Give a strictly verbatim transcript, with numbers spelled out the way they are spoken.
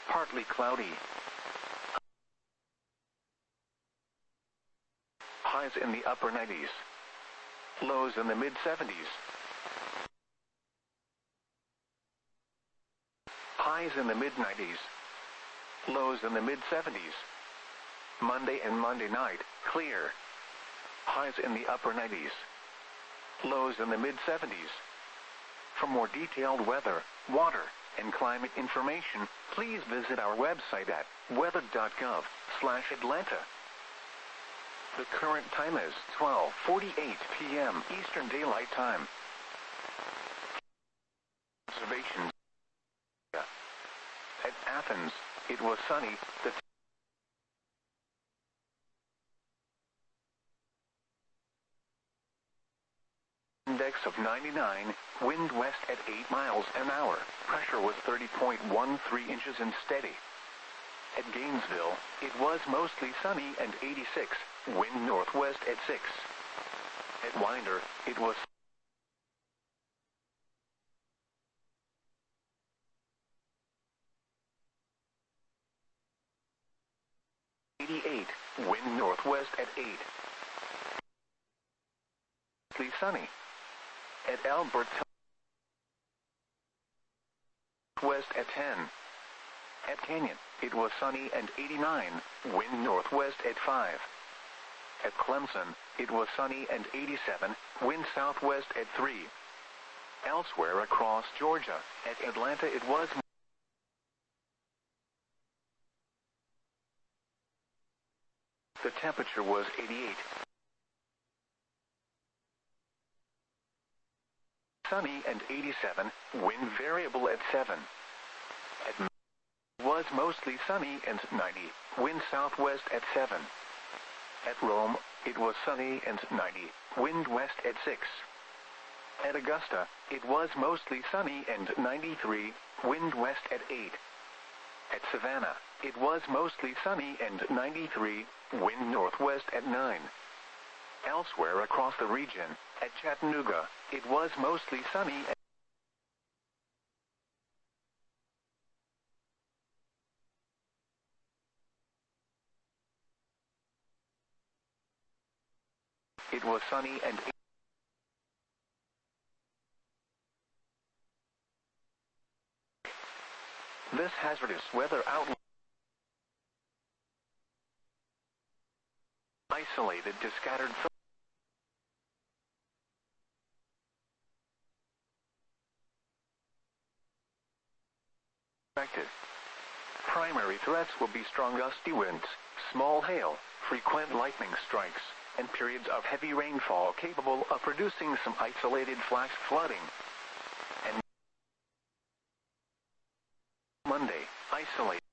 partly cloudy. Highs in the upper nineties. Lows in the mid seventies. Highs in the mid nineties. Lows in the mid seventies. Monday and Monday night, clear. Highs in the upper nineties. Lows in the mid seventies. For more detailed weather, water, and climate information, please visit our website at weather dot gov slash Atlanta. The current time is twelve forty-eight p m Eastern Daylight Time. Observations. At Athens, it was sunny. The index of ninety-nine, wind west at eight miles an hour, pressure was thirty point one three inches and steady. At Gainesville, it was mostly sunny and eighty-six, wind northwest at six. At Winder, it was eighty-eight, wind northwest at eight. Mostly sunny. At Albert, west at ten. At Canyon, it was sunny and eighty-nine, wind northwest at five. At Clemson, it was sunny and eighty-seven, wind southwest at three. Elsewhere across Georgia, at Atlanta it was the temperature was eighty-eight. Sunny and eighty-seven, wind variable at seven. At was mostly sunny and ninety, wind southwest at seven. At Rome, it was sunny and ninety, wind west at six. At Augusta, it was mostly sunny and ninety-three, wind west at eight. At Savannah, it was mostly sunny and ninety-three, wind northwest at nine. Elsewhere across the region, at Chattanooga, it was mostly sunny and it was sunny and this hazardous weather outlook isolated to scattered affected. Primary threats will be strong gusty winds, small hail, frequent lightning strikes, and periods of heavy rainfall capable of producing some isolated flash flooding. And Monday, isolated.